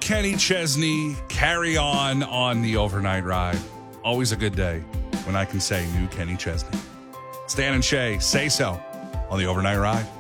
Kenny Chesney, carry on the overnight ride. Always a good day when I can say new Kenny Chesney. Stan and Shay, say so on the overnight ride.